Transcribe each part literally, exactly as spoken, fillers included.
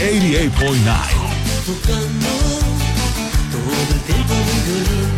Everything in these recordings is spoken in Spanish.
ochenta y ocho punto nueve. Tocando todo el tiempo mi violín.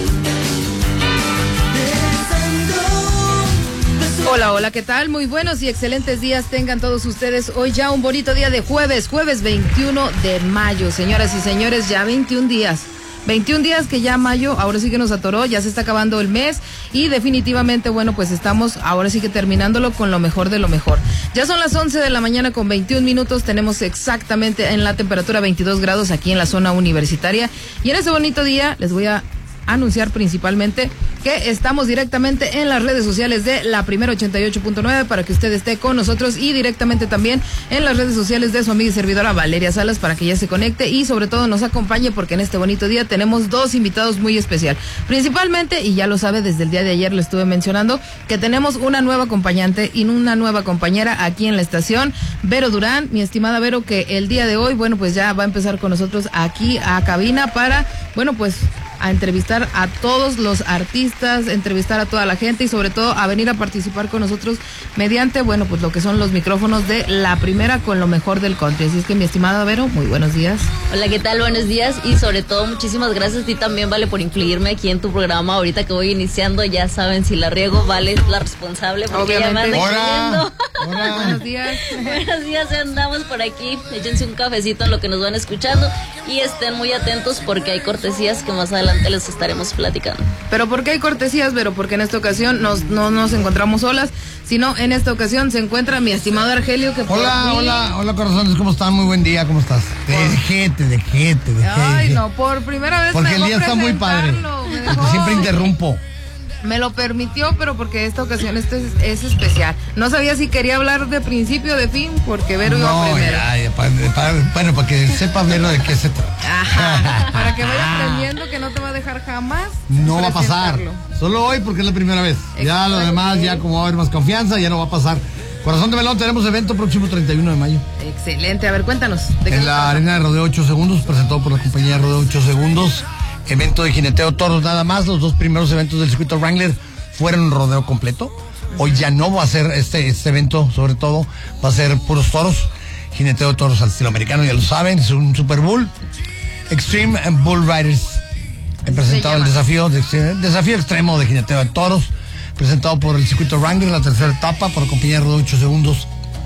Hola, hola, ¿qué tal? Muy buenos y excelentes días tengan todos ustedes. Hoy ya un bonito día de jueves, jueves veintiuno de mayo. Señoras y señores, ya veintiún días. veintiún días que ya mayo, ahora sí que nos atoró, ya se está acabando el mes y definitivamente, bueno, pues estamos ahora sí que terminándolo con lo mejor de lo mejor. Ya son las once de la mañana con veintiún minutos, tenemos exactamente en la temperatura veintidós grados aquí en la zona universitaria y en ese bonito día les voy a anunciar principalmente que estamos directamente en las redes sociales de La Primera ochenta y ocho punto nueve para que usted esté con nosotros y directamente también en las redes sociales de su amiga y servidora Valeria Salas para que ya se conecte y sobre todo nos acompañe porque en este bonito día tenemos dos invitados muy especial. Principalmente, y ya lo sabe, desde el día de ayer lo estuve mencionando, que tenemos una nueva acompañante y una nueva compañera aquí en la estación, Vero Durán, mi estimada Vero, que el día de hoy, bueno, pues ya va a empezar con nosotros aquí a cabina para, bueno, pues a entrevistar a todos los artistas, entrevistar a toda la gente y sobre todo a venir a participar con nosotros mediante, bueno, pues lo que son los micrófonos de La Primera con lo mejor del country. Así es que mi estimada Vero, muy buenos días. Hola, ¿qué tal? Buenos días y sobre todo muchísimas gracias a ti también, Vale, por incluirme aquí en tu programa. Ahorita que voy iniciando, ya saben, si la riego, Vale es la responsable porque ya me anda incluyendo. Hola. Buenos días. Buenos días, andamos por aquí. Échense un cafecito en lo que nos van escuchando y estén muy atentos porque hay cortesías que más adelante les estaremos platicando. ¿Pero por qué hay cortesías, Vero? Porque en esta ocasión nos, no nos encontramos solas, sino en esta ocasión se encuentra mi estimado Argelio. Que hola, por hola, mí... hola corazones, ¿cómo están? Muy buen día, ¿cómo estás? De gente, de gente, de Ay, gente. no, por primera vez porque me el día está muy padre. Dejó... Siempre interrumpo. Me lo permitió, pero porque esta ocasión este es, es especial. No sabía si quería hablar de principio o de fin, porque Vero no, iba primero. Ya, ya, para, para, bueno, para que sepa Vero de qué se trata. Ajá, para que vaya aprendiendo que no te va a dejar jamás. No va a pasar. Solo hoy porque es la primera vez. Exacto. Ya lo demás, ya como va a haber más confianza, ya no va a pasar. Corazón de Melón, tenemos evento próximo treinta y uno de mayo. Excelente, a ver, cuéntanos. ¿de qué en la arena de Rodeo ocho segundos, presentado por la compañía Rodeo ocho segundos. Evento de jineteo toros nada más. Los dos primeros eventos del circuito Wrangler fueron rodeo completo. Hoy ya no va a ser este, este evento, sobre todo, va a ser puros toros. Jineteo de toros al estilo americano, ya lo saben, es un Super Bull. Extreme Bull Riders. He presentado el desafío, de, desafío extremo de jineteo de toros, presentado por el circuito Wrangler, la tercera etapa, por la compañía Rodeo ocho segundos.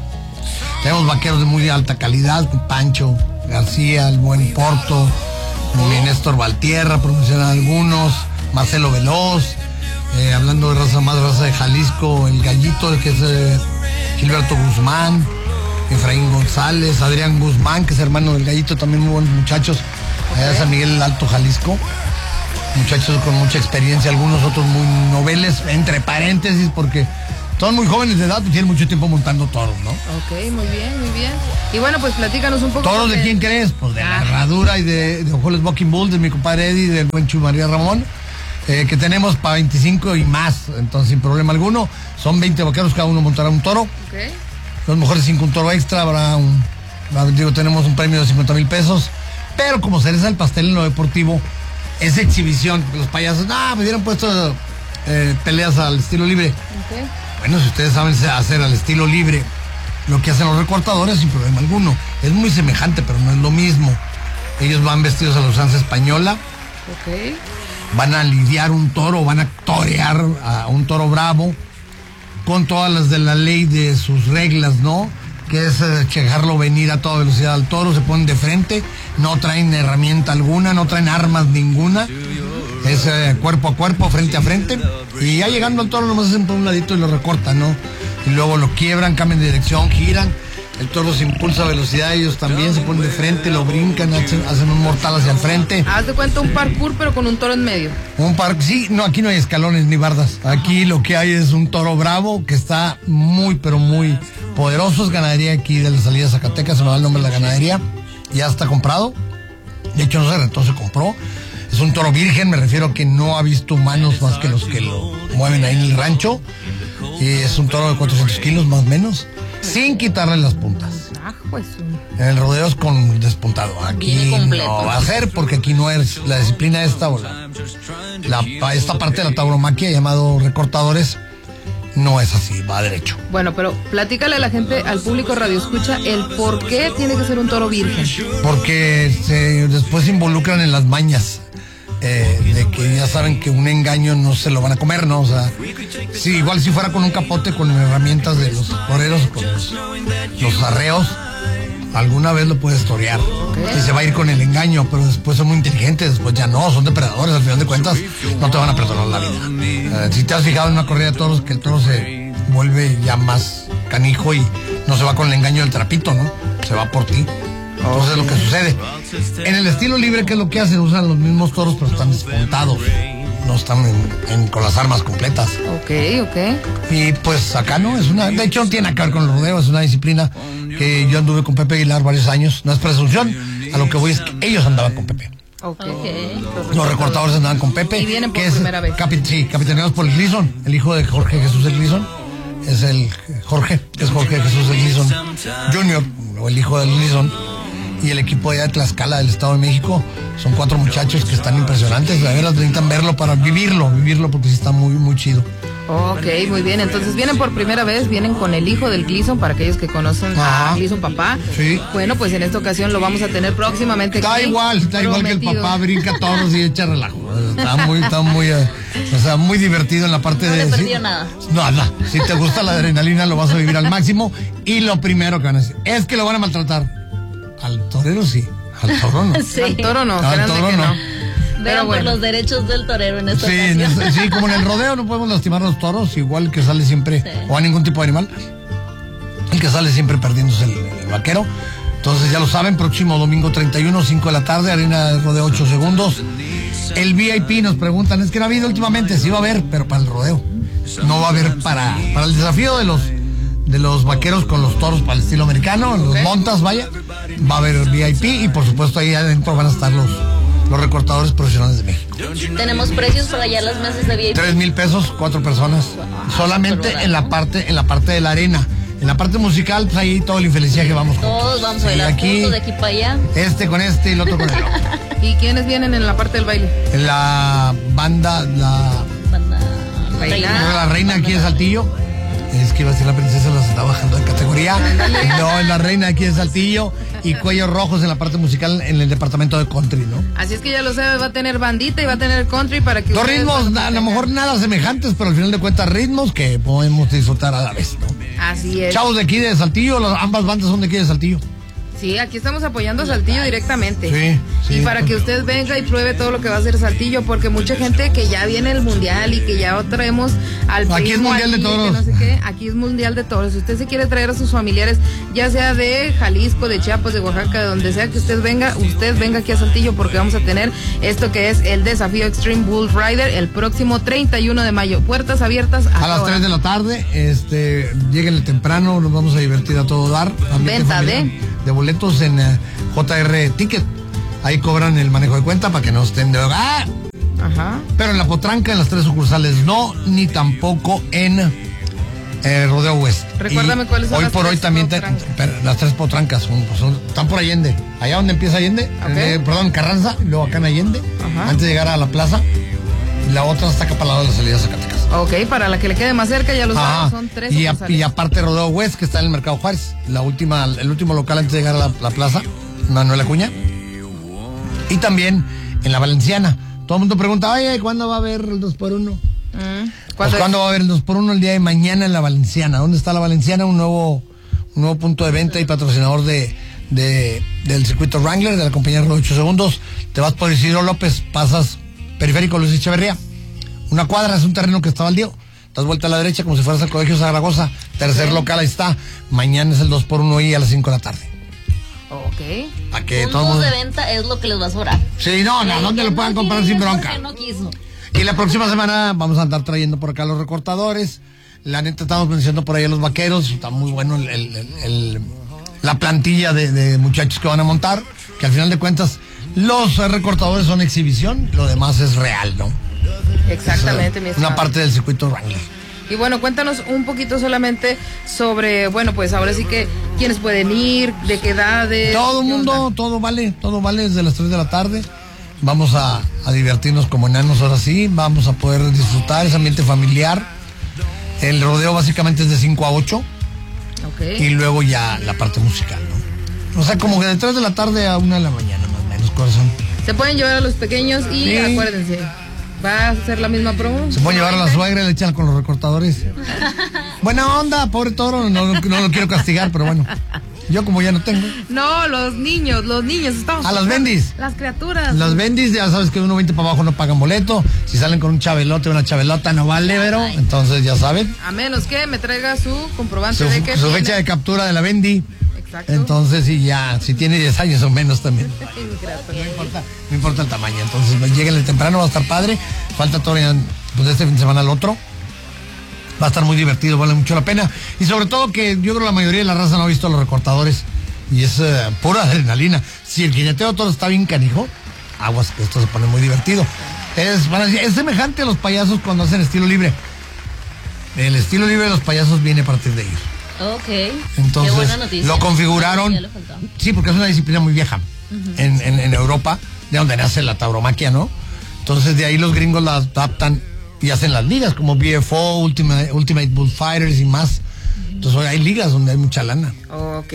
Tenemos vaqueros de muy alta calidad, Pancho García, el buen Porto, mi Néstor Valtierra, por mencionar algunos, Marcelo Veloz, eh, hablando de raza más raza de Jalisco, el Gallito, que es eh, Gilberto Guzmán, Efraín González, Adrián Guzmán, que es hermano del Gallito, también muy buenos muchachos, allá de San Miguel el Alto, Jalisco, muchachos con mucha experiencia, algunos otros muy noveles, entre paréntesis, porque son muy jóvenes de edad y tienen mucho tiempo montando toros, ¿no? Ok, muy bien, muy bien. Y bueno, pues platícanos un poco. ¿Toros de quién crees? Pues de ah. la Herradura y de, de Ojoles Bucking Bull, de mi compadre Eddie, del buen Chu María Ramón, eh, que tenemos para veinticinco y más, entonces sin problema alguno. Son veinte vaqueros, cada uno montará un toro. Ok. Los mejores cinco un toro extra, habrá un, digo, tenemos un premio de cincuenta mil pesos, pero como cereza del pastel en lo deportivo, es exhibición, los payasos, ah, me hubieran puesto eh, peleas al estilo libre. Okay. Bueno, si ustedes saben hacer al estilo libre lo que hacen los recortadores, sin problema alguno. Es muy semejante, pero no es lo mismo. Ellos van vestidos a la usanza española. Okay. Van a lidiar un toro, van a torear a un toro bravo, con todas las de la ley de sus reglas, ¿no? Que es eh, checarlo venir a toda velocidad al toro, se ponen de frente, no traen herramienta alguna, no traen armas ninguna. Es eh, cuerpo a cuerpo, frente a frente, y ya llegando al toro nomás hacen por un ladito y lo recortan, ¿no? Y luego lo quiebran, cambian de dirección, giran, el toro se impulsa a velocidad, ellos también se ponen de frente, lo brincan, hacen, hacen un mortal hacia el frente. Haz de cuenta un parkour pero con un toro en medio. Un parkour, sí, no, aquí no hay escalones ni bardas, aquí lo que hay es un toro bravo que está muy, pero muy poderoso, es ganadería aquí de la salida de Zacatecas, se me da el nombre de la ganadería, ya está comprado, de hecho no se rentó, se compró. Es un toro virgen, me refiero a que no ha visto humanos más que los que lo mueven ahí en el rancho. Y es un toro de cuatrocientos kilos más o menos, sin quitarle las puntas. Ah, pues. En el rodeo es con despuntado. Aquí no va a ser, porque aquí no es la disciplina esta o la, la esta parte de la tauromaquia llamado recortadores. no es así, va derecho. Bueno, pero platícale a la gente, al público radio escucha, el por qué tiene que ser un toro virgen. Porque se, después se involucran en las mañas. Eh, de que ya saben que un engaño no se lo van a comer, ¿no? O sea, sí, igual si fuera con un capote, con herramientas de los toreros, con los, los arreos, alguna vez lo puedes torear. Okay. Y se va a ir con el engaño, pero después son muy inteligentes, después ya no, son depredadores, al final de cuentas no te van a perdonar la vida. Eh, si te has fijado en una corrida de toros, que el toro se vuelve ya más canijo y no se va con el engaño del trapito, ¿no? Se va por ti. Entonces es lo que sucede. En el estilo libre, ¿qué es lo que hacen? Usan los mismos toros, pero están despontados. No están en, en, con las armas completas. Ok, ok. Y pues acá no, es una, de hecho no tiene nada que ver con el rodeo, es una disciplina que yo anduve con Pepe Aguilar varios años. No es presunción, a lo que voy es que ellos andaban con Pepe. Okay. Okay. Los recortadores andaban con Pepe. Y vienen por que primera es, vez. Capi, sí, capitaneados por el Gleason, el hijo de Jorge Jesús el Gleason. Es el Jorge, es Jorge Jesús el Gleason Junior, o el hijo del Gleason. Y el equipo allá de Tlaxcala del Estado de México son cuatro muchachos que están impresionantes. De verdad necesitan verlo para vivirlo, vivirlo porque sí está muy, muy chido. Ok, muy bien. Entonces vienen por primera vez, vienen con el hijo del Gleason, para aquellos que conocen Ajá. a Gleason papá. Sí. Bueno, pues en esta ocasión lo vamos a tener próximamente. Está aquí, igual, está igual que el prometido. papá, brinca toros y echa relajo. Está muy, está muy, eh, o sea, muy divertido en la parte No de... le perdió sí, nada. Nada. Si te gusta la adrenalina, lo vas a vivir al máximo. Y lo primero que van a decir es que lo van a maltratar. Al torero sí, al toro no. Sí. Al toro no, Al créanme toro que no. no. Vean Pero por bueno. los derechos del torero en esta Sí, en ocasión. este- sí, como en el rodeo no podemos lastimar a los toros, igual que sale siempre, Sí. o a ningún tipo de animal. El que sale siempre perdiéndose el, el vaquero. Entonces ya lo saben, próximo domingo treinta y uno, cinco de la tarde, arena de rodeo ocho segundos. El V I P nos preguntan, es que no ha habido últimamente, sí va a haber, pero para el rodeo. No va a haber para, para el desafío de los de los vaqueros con los toros para el estilo americano, los Ok. montas, vaya. Va a haber V I P y por supuesto ahí adentro van a estar los, los recortadores profesionales de México. Tenemos precios para allá las mesas de V I P. Tres mil pesos, cuatro personas. Solamente pero en la ¿no? parte, en la parte de la arena. En la parte musical, pues ahí todo el infelicidad que vamos juntos. Todos vamos a Sí, bailar aquí, juntos de aquí para allá. este con este y el otro con el otro. ¿Y quiénes vienen en la parte del baile? En la banda, la, Banda Bailar. la reina aquí de Saltillo. Es que iba a decir la princesa, los está bajando de categoría. No, en la reina aquí de Saltillo. Y Cuellos Rojos en la parte musical en el departamento de country, ¿no? Así es que ya lo sabes, va a tener bandita y va a tener country para que Dos ustedes ritmos, van a lo tener. mejor nada semejantes, pero al final de cuentas ritmos que podemos disfrutar a la vez, ¿no? Así es. Chavos de aquí de Saltillo, las, ambas bandas son de aquí de Saltillo. Sí, aquí estamos apoyando a Saltillo directamente. Sí, sí. Y para que usted venga y pruebe todo lo que va a hacer Saltillo, porque mucha gente que ya viene el mundial y que ya traemos al Aquí es primo Mundial de aquí, que Toros. no sé qué, aquí es Mundial de Toros. Si usted se quiere traer a sus familiares, ya sea de Jalisco, de Chiapas, de Oaxaca, de donde sea que usted venga, usted venga aquí a Saltillo porque vamos a tener esto que es el desafío Extreme Bull Rider el próximo treinta y uno de mayo. Puertas abiertas a, A las tres de la tarde, este, lléguenle temprano, nos vamos a divertir a todo dar. Ambiente Venta familiar, de- de boletos en eh, J R Ticket. Ahí cobran el manejo de cuenta para que no estén de... ¡Ah! Ajá. Pero en la Potranca, en las tres sucursales, no, ni tampoco en eh, Rodeo West. Recuérdame Y cuáles son hoy las por tres hoy también te- Potrancas. pero las tres Potrancas son, son- están por Allende. Allá donde empieza Allende, Ok. eh, perdón, Carranza, y luego acá en Allende, Ajá. antes de llegar a la plaza. Y la otra está acá para el lado de la salida a Zacatecas. Ok, para la que le quede más cerca, ya lo saben, Ajá. son tres y, a- sucursales. y aparte Rodeo West, que está en el Mercado Juárez, la última, el último local antes de llegar a la, la plaza, Manuel Acuña. Y también en la Valenciana. Todo el mundo pregunta, oye, ¿cuándo va a haber el dos por uno? Mm, Pues ¿cuándo ¿cuándo va a haber el dos por uno? El día de mañana en la Valenciana. ¿Dónde está la Valenciana? Un nuevo, un nuevo punto de venta y patrocinador de, de, del circuito Wrangler, de la compañía de ocho segundos. Te vas por Isidro López, pasas Periférico Luis Echeverría. Una cuadra, es un terreno que está baldío. Das vuelta a la derecha como si fueras al Colegio Zaragoza. Tercer local, ahí está. Mañana es el dos por uno ahí a las cinco de la tarde. Ok. Para que todo Puntos mundo... de venta es lo que les va a sobrar. Sí, no, no, ¿dónde lo puedan comprar sin bronca? Porque no quiso. Y la próxima semana vamos a andar trayendo por acá los recortadores. La neta estamos mencionando por ahí a los vaqueros. Está muy bueno el, el- el- el- la plantilla de, de muchachos que van a montar. Que al final de cuentas los eh, recortadores son exhibición. Lo demás es real, ¿no? Exactamente, mi Una estimado. parte del circuito Wrangler. Y bueno, cuéntanos un poquito solamente sobre, bueno, pues ahora sí que quiénes pueden ir, de qué edades. Todo el qué mundo, onda. todo vale, todo vale desde las tres de la tarde. Vamos a, a divertirnos como enanos ahora sí. Vamos a poder disfrutar ese ambiente familiar. El rodeo básicamente es de cinco a ocho. Ok. Y luego ya la parte musical, ¿no? O sea, como que de tres de la tarde a una de la mañana, más o menos, corazón. Se pueden llevar a los pequeños y Sí. acuérdense, va a ser la misma promo. Se pueden llevar a la suegra y le echan con los recortadores. Buena onda, pobre toro, no, no, no lo quiero castigar, pero bueno. Yo como ya no tengo. No, los niños, los niños, estamos. A las bendis. Las criaturas. Las bendis, ya sabes que de uno veinte para abajo no pagan boleto. Si salen con un chabelote o una chabelota no vale, pero entonces ya saben. A menos que me traiga su comprobante Su, de que su tiene- fecha de captura de la bendi. Exacto. Entonces, sí, ya, si tiene diez años o menos también. Ingrato. No importa, no importa el tamaño. Entonces, pues, lléguenle temprano, va a estar padre. Falta todavía, pues, de este fin de semana al otro. Va a estar muy divertido, vale mucho la pena. Y sobre todo que yo creo que la mayoría de la raza no ha visto los recortadores. Y es uh, pura adrenalina. Si el jineteo todo está bien canijo, aguas, que esto se pone muy divertido. Es, van a decir, es semejante a los payasos cuando hacen estilo libre. El estilo libre de los payasos viene a partir de ahí. Ok. Entonces, Qué buena noticia. lo configuraron. Ya le faltaba. Sí, porque es una disciplina muy vieja en, en, en Europa, de donde nace la tauromaquia, ¿no? Entonces, de ahí los gringos la adaptan y hacen las ligas como B F O, Ultimate, Ultimate Bullfighters y más. Entonces, hoy hay ligas donde hay mucha lana. Ok.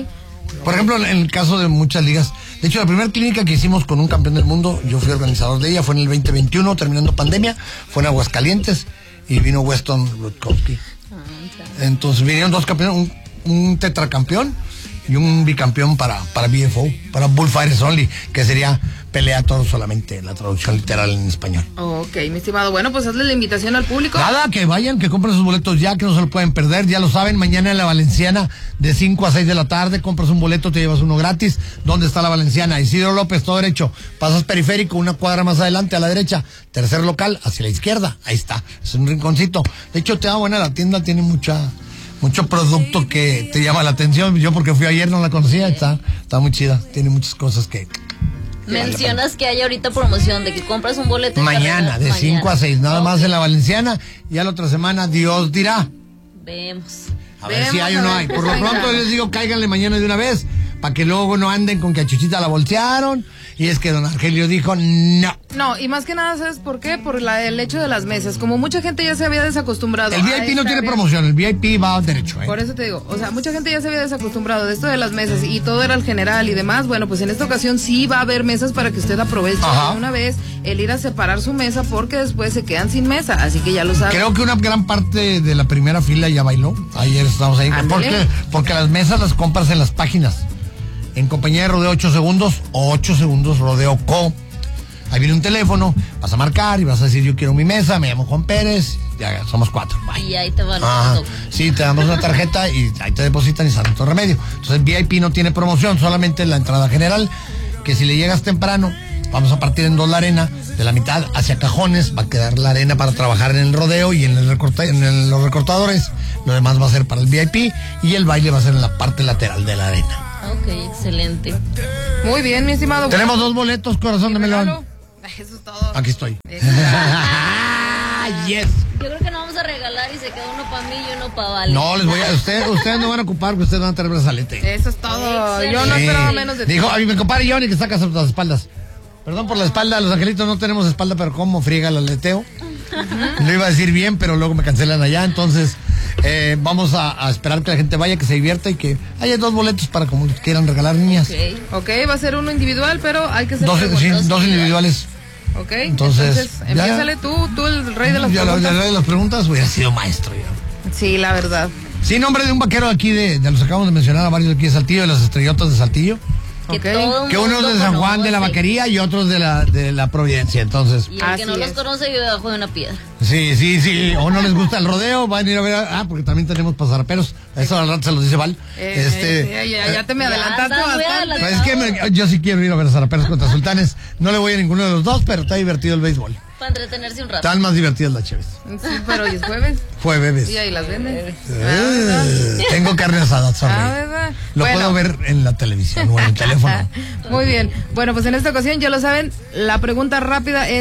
Por ejemplo, en el caso de muchas ligas, de hecho, la primera clínica que hicimos con un campeón del mundo, yo fui organizador de ella, fue en el veinte veintiuno, terminando pandemia, fue en Aguascalientes y vino Weston Rutkowski. Entonces vinieron dos campeones, un, un tetracampeón y un bicampeón para, para B F O, para Bullfighters Only, que sería pelea toro solamente, la traducción literal en español. Ok, mi estimado. Bueno, pues hazle la invitación al público. Nada, que vayan, que compren sus boletos ya, que no se lo pueden perder, ya lo saben, mañana en la Valenciana de cinco a seis de la tarde, compras un boleto, te llevas uno gratis. ¿Dónde está la Valenciana? Isidro López, todo derecho, pasas periférico, una cuadra más adelante a la derecha, tercer local, hacia la izquierda, ahí está, es un rinconcito. De hecho, te da buena la tienda, tiene mucha... mucho producto que te llama la atención. Yo porque fui ayer no la conocía, está, está muy chida, tiene muchas cosas que... Mencionas que hay ahorita promoción de que compras un boleto. y Mañana, te de regalan cinco a mañana. seis, nada Ok. más en la Valenciana, y a la otra semana Dios dirá. Vemos. A ver Vemos, si hay o a no ver hay. qué Por lo salga. pronto les digo, cáiganle mañana de una vez, para que luego no anden con que a Chuchita la bolsearon, y es que don Argelio dijo, no. No, y más que nada, ¿sabes por qué? Por la, el hecho de las mesas. Como mucha gente ya se había desacostumbrado. El V I P Ay, no está tiene bien. promoción, el V I P va derecho, ¿eh? Por eso te digo, o sea, mucha gente ya se había desacostumbrado de esto de las mesas y todo era el general y demás. Bueno, pues en esta ocasión sí va a haber mesas para que usted aproveche Ajá. de una vez el ir a separar su mesa porque después se quedan sin mesa. Así que ya lo saben. Creo que una gran parte de la primera fila ya bailó. Ayer estamos ahí. Ándale. ¿Por qué? Porque las mesas las compras en las páginas. En compañía de Rodeo ocho segundos o ocho segundos Rodeo Co. Ahí viene un teléfono, vas a marcar y vas a decir yo quiero mi mesa, me llamo Juan Pérez, ya somos cuatro. Bye. Y ahí te van Ajá. los Sí, te damos una tarjeta y ahí te depositan y sale todo remedio. Entonces V I P no tiene promoción, solamente la entrada general, que si le llegas temprano, vamos a partir en dos la arena, de la mitad hacia cajones, va a quedar la arena para trabajar en el rodeo y en, el recorta, en el- los recortadores, lo demás va a ser para el V I P y el baile va a ser en la parte lateral de la arena. Ok, excelente. Muy bien, mi estimado. Tenemos dos boletos, corazón de melón. Regalo. Eso es todo. Aquí estoy. Eso. Yes. Yo creo que no vamos a regalar y se queda uno para mí y uno para Vale. No, les voy a, ustedes, ustedes no van a ocupar porque ustedes van a tener brazalete. Eso es todo. Yo no Sí. esperaba menos de ti. Dijo, a mí me compadre Johnny que saca las espaldas. Perdón por la espalda, los angelitos no tenemos espalda, pero cómo friega el aleteo. Lo iba a decir bien, pero luego me cancelan allá, entonces eh, vamos a, a esperar que la gente vaya, que se divierta y que haya dos boletos para como quieran regalar niñas. Ok. Ok, va a ser uno individual, pero hay que ser Dos, sí, dos individuales. Ok, Entonces, entonces, ya. empiézale tú, tú el rey de las Ya lo- preguntas. ya lo de las preguntas hubiera sido maestro ya. Sí, la verdad. Sí, nombre de un vaquero aquí de, de los acabamos de mencionar a varios de aquí de Saltillo, de las estrellotas de Saltillo. Que, Ok. todo Que uno mundo es de San Juan de la conoce. Vaquería y otros de la, de la Providencia, entonces. Y el Así que no los es. conoce vive debajo de una piedra. Sí, sí, sí. O no les gusta el rodeo, van a ir a ver. a- Ah, porque también tenemos pasaraperos. Eso al rato se los dice Val. Eh, este. eh, ya, ya te me Ya adelantaste estás muy bastante. Pues es que me- yo sí quiero ir a ver a zaraperos contra sultanes. No le voy a ninguno de los dos, pero está divertido el béisbol. Para entretenerse un rato. Están más divertidas las chaves. Sí, pero hoy es jueves Fue bebés. y ahí las venden. Eh, tengo carne asada, sorry. Ah, ¿verdad? Lo Bueno. puedo ver en la televisión o en el teléfono. Muy bien. Bueno, pues en esta ocasión ya lo saben, la pregunta rápida es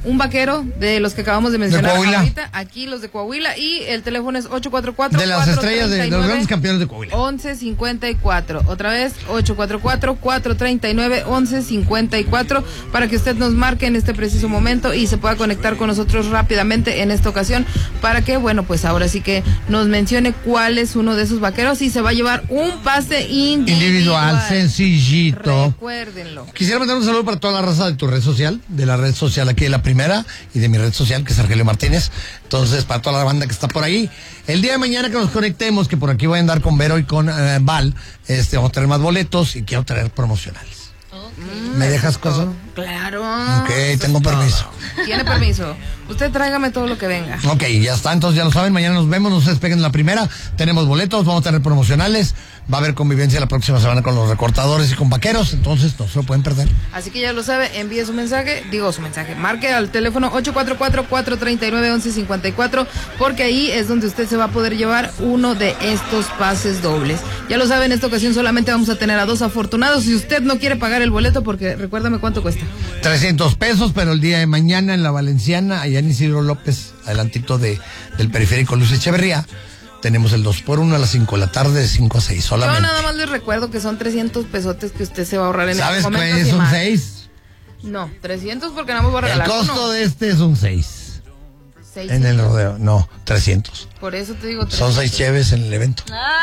un vaquero de los que acabamos de mencionar de Coahuila. ahorita, aquí los de Coahuila, y el teléfono es ocho cuatro cuatro, de las estrellas de, de los grandes campeones de Coahuila. once cincuenta y cuatro. Otra vez, ocho cuatro cuatro, cuatro tres nueve, once cincuenta y cuatro, para que usted nos marque en este preciso momento y se pueda conectar con nosotros rápidamente en esta ocasión, para que, bueno, pues ahora sí que nos mencione cuál es uno de esos vaqueros y se va a llevar un pase individual. Individual, sencillito. Recuérdenlo. Quisiera mandar un saludo para toda la raza de tu red social, de la red social aquí de La Primera y de mi red social, que es Argelio Martínez. Entonces, para toda la banda que está por ahí. El día de mañana que nos conectemos, que por aquí voy a andar con Vero y con eh, Val, este, vamos a tener más boletos y quiero traer promocionales. Okay. ¿Me dejas cosa? Claro. Ok, tengo permiso. Tiene permiso. Usted tráigame todo lo que venga. Ok, ya está, entonces ya lo saben, mañana nos vemos, no se despeguen de La Primera, tenemos boletos, vamos a tener promocionales, va a haber convivencia la próxima semana con los recortadores y con vaqueros, entonces no se lo pueden perder. Así que ya lo sabe, envíe su mensaje, digo su mensaje, marque al teléfono ocho cuatro cuatro, cuatro tres nueve, once cincuenta y cuatro, porque ahí es donde usted se va a poder llevar uno de estos pases dobles. Ya lo sabe, en esta ocasión solamente vamos a tener a dos afortunados. Si usted no quiere pagar el boleto, porque recuérdame cuánto cuesta. trescientos pesos, pero el día de mañana en la Valenciana, allá en Isidro López, adelantito de, del periférico Luz Echeverría, tenemos el dos por uno a las cinco de la tarde, de cinco a seis solamente. Yo nada más les recuerdo que son trescientos pesotes que usted se va a ahorrar en ¿Sabes el momento. qué? Son seis. No, trescientos porque nada más voy a regalar El costo uno. de este es un seis. Seis, En el rodeo, no, trescientos. Por eso te digo Son seis cheves en el evento.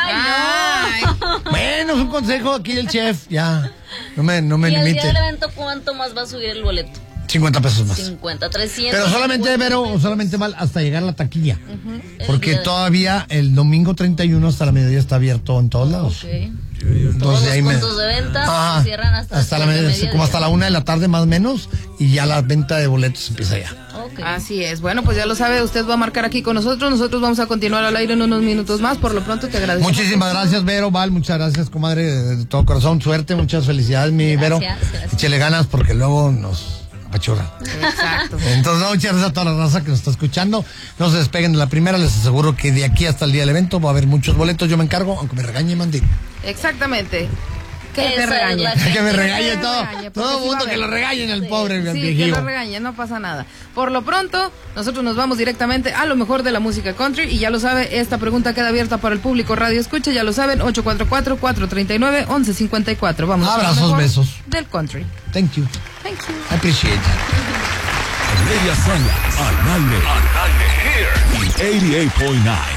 Ay, no. Bueno, es un consejo aquí del chef, ya. No me, no me ¿Y el día limite. del evento cuánto más va a subir el boleto? cincuenta pesos más. cincuenta, trescientos. Pero solamente, cincuenta Vero, pesos. solamente mal hasta llegar a la taquilla. El Porque día de- todavía el domingo treinta y uno hasta la mediodía está abierto en todos lados. Ok. Entonces, Todos los ahí me- puntos de venta Ajá. cierran hasta, hasta la después de mediodía, mediodía. como hasta la una de la tarde más o menos, y ya la venta de boletos empieza ya. Ok. Así es. Bueno, pues ya lo sabe, usted va a marcar aquí con nosotros. Nosotros vamos a continuar al aire en unos minutos más. Por lo pronto te agradezco. Muchísimas gracias, Vero, Val, muchas gracias, comadre, de, de todo corazón, suerte, muchas felicidades, mi Gracias, Vero. gracias. Échele ganas porque luego nos apachurran. Exacto. Entonces, no, muchas gracias a toda la raza que nos está escuchando. No se despeguen de La Primera, les aseguro que de aquí hasta el día del evento va a haber muchos boletos. Yo me encargo, aunque me regañe Mandy. Exactamente. Que Esa te es regañe. la Que me Que regañe te todo. regañe, porque Todo sí el va a mundo que haber. lo regañen al pobre Sí, que viejillo. lo regañe, no pasa nada. Por lo pronto, nosotros nos vamos directamente a lo mejor de la música country y ya lo sabe, esta pregunta queda abierta para el público Radio Escucha, ya lo saben, ocho cuatro cuatro, cuatro tres nueve, once cincuenta y cuatro. Vamos. a lo Abrazos, mejor besos. Del country. Thank you. Thank you. I appreciate that. Media Salas, al aire, al aire, here, in eighty-eight point nine.